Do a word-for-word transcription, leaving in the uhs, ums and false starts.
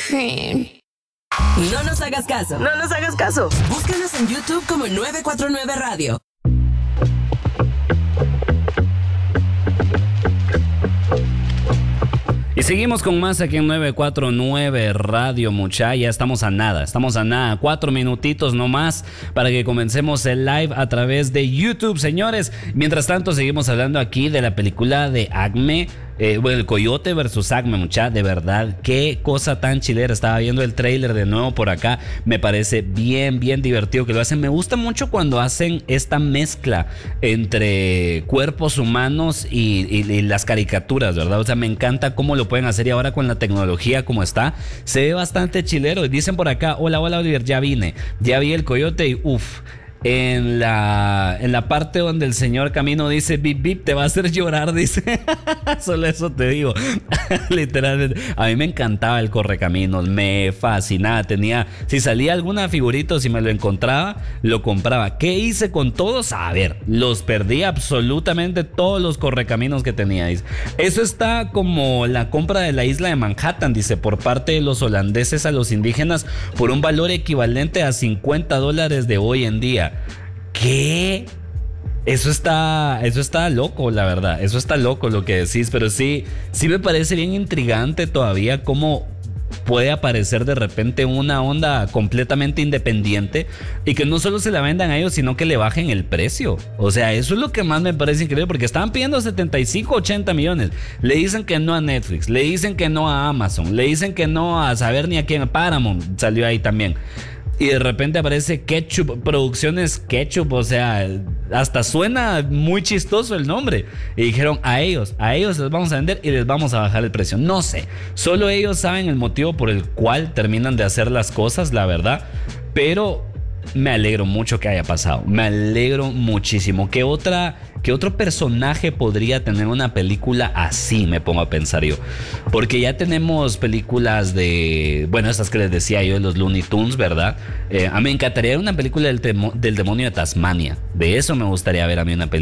No nos hagas caso. No nos hagas caso. Búscanos en YouTube como nueve cuatro nueve Radio. Y seguimos con más aquí en nueve cuatro nueve Radio, mucha. Ya estamos a nada, estamos a nada. Cuatro minutitos nomás para que comencemos el live a través de YouTube, señores. Mientras tanto, seguimos hablando aquí de la película de Acme. Eh, bueno, el Coyote versus Acme, mucha, de verdad, qué cosa tan chilera. Estaba viendo el tráiler de nuevo por acá, me parece bien, bien divertido que lo hacen. Me gusta mucho cuando hacen esta mezcla entre cuerpos humanos y, y, y las caricaturas, ¿verdad? O sea, me encanta cómo lo pueden hacer y ahora con la tecnología como está, se ve bastante chilero. Y dicen por acá, hola, hola Oliver, ya vine, ya vi el Coyote y uff. En la, en la parte donde el señor Camino dice bip bip, te va a hacer llorar, dice. Solo eso te digo. Literalmente. A mí me encantaba el Correcaminos, me fascinaba. Tenía, si salía alguna figurita o si me lo encontraba, lo compraba. ¿Qué hice con todos? A ver, los perdí absolutamente todos los Correcaminos que tenía. Dice. Eso está como la compra de la isla de Manhattan, dice, por parte de los holandeses a los indígenas por un valor equivalente a cincuenta dólares de hoy en día. ¿Qué? Eso está, eso está loco, la verdad. Eso está loco lo que decís, pero sí, sí me parece bien intrigante todavía cómo puede aparecer de repente una onda completamente independiente y que no solo se la vendan a ellos, sino que le bajen el precio. O sea, eso es lo que más me parece increíble, porque estaban pidiendo setenta y cinco, ochenta millones. Le dicen que no a Netflix, le dicen que no a Amazon, le dicen que no a saber ni a quién. Paramount salió ahí también. Y de repente aparece Ketchup, Producciones Ketchup, o sea, hasta suena muy chistoso el nombre. Y dijeron, a ellos, a ellos les vamos a vender y les vamos a bajar el precio. No sé, solo ellos saben el motivo por el cual terminan de hacer las cosas, la verdad. Pero me alegro mucho que haya pasado, me alegro muchísimo. ¿Qué otra, qué otro personaje podría tener una película así? Me pongo a pensar yo, porque ya tenemos películas de, bueno, estas que les decía yo de los Looney Tunes, ¿verdad? Eh, a mí me encantaría una película del, temo, del demonio de Tasmania. De eso me gustaría ver a mí una película.